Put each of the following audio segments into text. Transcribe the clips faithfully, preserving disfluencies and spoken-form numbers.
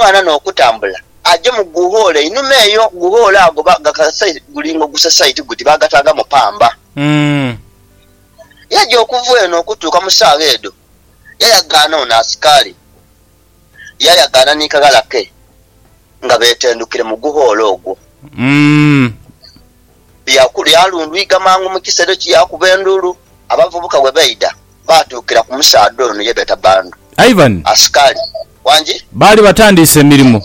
omwana n'okutambula ajje mu guhole inume eyo guhole ago bagakasai gulingo gusasite guti bagatanga mu pamba mm yaje okuva eno okutuuka mu Sagedo yayagana ona asikali yayagana nikagalake nga betendukire mu guhole ogwo mm yakuli yalundwiga mangu mu kisero kiyakubendulu abavubuka we baida batukira ku musado no yebeta bandu Ivan asikali wanji bali batandise emirimu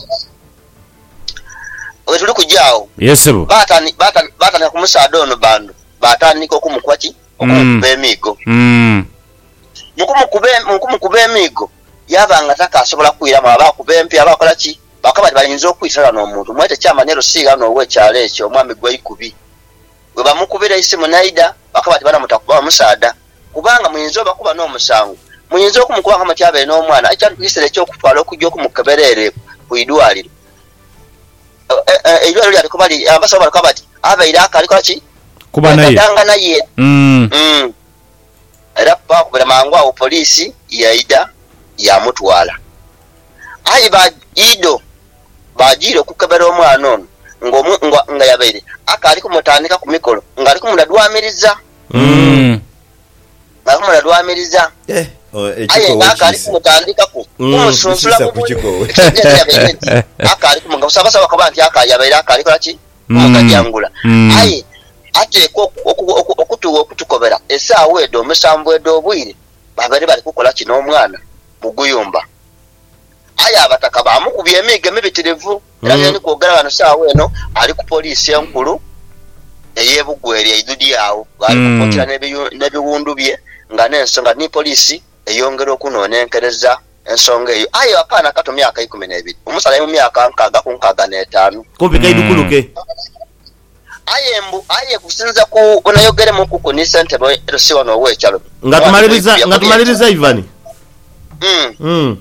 wetuli kujao yesebo batani batani batani ku musado no bandu batani ko kumukwaki okumukuba emigo mm mukumukuba mukumukuba emigo yabanga takasobola kwira maba kubempi abakola ki bakaba balinzo okwisala n'omuntu mwete kyama nero siga no we kyale ekyo omwami gwe ikubi we bamukubira isimu naida bakaba bana mutakuba musada kubanga muyinzo bakuba no musango muyinzo okumukuba kama kyabe n'omwana ekyantu kisere ekyo okutwala okujja okumukeberere kuidwaliro eyo lya kubali abasobola kabati abaira akaliko ki kuba naye tanga naye mm mm era pa kubera mangu awo polisi yaida ya mutwala ayi ba ido bajire kukebera omwana ono ngomu nga yabaire akali kumutandika ku mikolo ngali kumudadwamiriza mm nga kumudadwamiriza eh ayi akali kumutandika ku kumusunsula ku kiko akali kumunga usabasa bakabanti akali yabaire akali kola ki mukajangula ayi ate ko okutuwa okutukobera esaawe edo omusambu edo obwire babere bali kukola kino omwana muguyumba aya abataka bamukubye emige mibitirivu era mm. ni kwogera bano saawe eno ali ku polisi enkulu eyebugweri eyidudi yawo bali mm. kupotira nebiwundu bye nga n'ensonga ni polisi eyongera okunonenkereza ensonga eyo ayo akaana kato myaka ikumi n'ebiri omusala mu myaka nkaga ku nkaga n'etaano kumpi kaidukuluke ayembu aye kusinza ku onayogere mu kuko ni sente bo rosiwa no wekyalo ngatumaliriza ngatumaliriza Ivan mm mm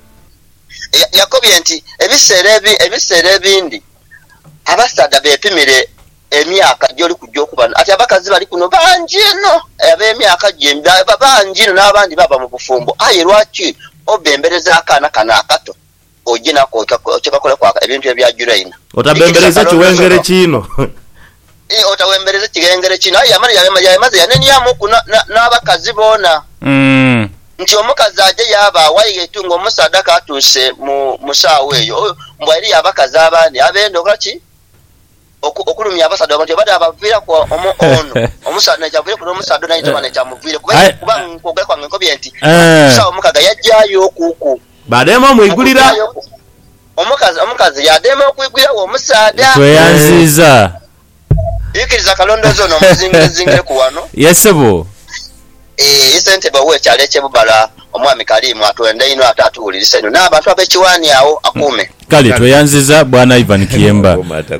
yakobye nti ebiseera ebi ebiseera ebindi abasada bepimire emyaka gyoli kujja okubana ati abakazi bali kuno banji no ebe emyaka gyemba banji no n'abandi baba mu bufumbo aye lwaki obembereza akana kana akato ojina ko kyakakole kwa ebintu ebya juraina otabembereza kiwengere kino eh otawembereza kigengere kino aye amari yawe maze yaneni yamuku n'abakazi bona mm nti omukazi aje yaba wayigetu ngo musadaka atuse mu musawe eyo mbwari abakazi abandi abendo kaki okulumya abasada abantu bada abavira kwa omo ono omusada cyavire kuno musada nayo tabane cyamuvire kuba nkogwe kwa nkobye nti sawa omukaga yajjayo okuku badema muigulira omukazi omukazi yadema okuigulira wo musada tweyanziza ikiriza kalondozo no muzinge zinge kuwano yesebo eh isente bawe cyale kyebubala omwami Kalimu atwende ino atatuulirisa ino n'abantu abekiwani awo akume kali tweyanziza bwana Ivan Kiyemba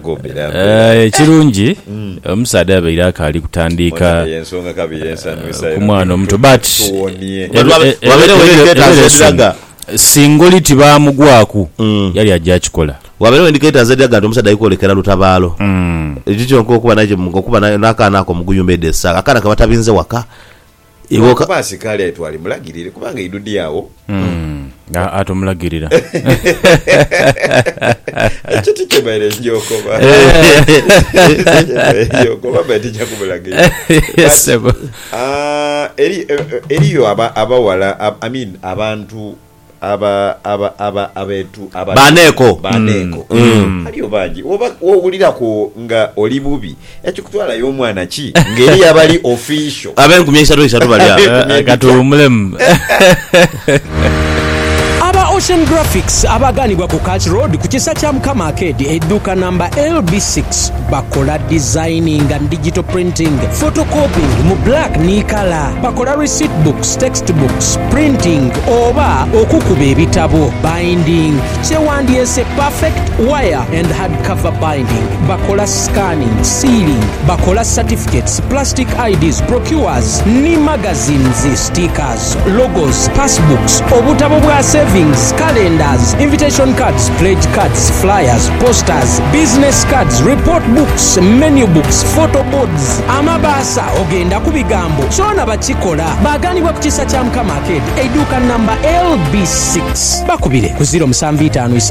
eh kirungi omusada abeera akali kutandika kumwana omuto but singoliti bamugwaku yali ajja kikola wabere indicators zadaga omusada yikolekera lutabaalo ekyo nkokuba naje ngokuba nakana ako muguyumbe desa akana kabatabinze waka iwo kabasi kali atwali mulagirire kubanga idudi yawo mm na ato mulagirira achiti kebere njoko ba njoko ba beti chakumulagirira yesebo ah eri eriyo aba abawala I mean abantu aba aba aba abetu aba baneko baneko aliyo bangi oba wulira ko nga oli bubi ekikutwala yo mwana ki ngeri yabali official abenkumye isatu isatu bali katumulem Ocean Graphics abaganibwa ku Catch Road ku kisa kya Mukama Arcade eduka number L B six bakola designing and digital printing, photocopying mu black ni color, bakola receipt books, textbooks, printing oba okukuba ebitabo, binding kyewandiyese perfect wire and hardcover binding, bakola scanning, sealing, bakola certificates, plastic I Ds, brochures ni magazines, stickers, logos, passbooks, obutabo bwa savings, calendars, invitation cards, pledge cards, flyers, posters, business cards, report books, menu books, photo boards. Amabasa ogenda ku bigambo kyona bakikola baganibwa ku kisa kya Mukama Arcade eduka number L B six bakubire ku zero seven five five